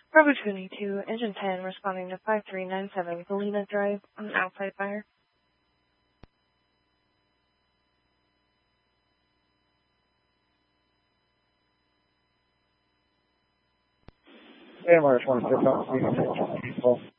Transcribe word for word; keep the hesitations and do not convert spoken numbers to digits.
Bravo twenty-two, Engine ten, responding to five three nine seven, Galena Drive, on an outside fire. A M R twenty-six, I'm seeing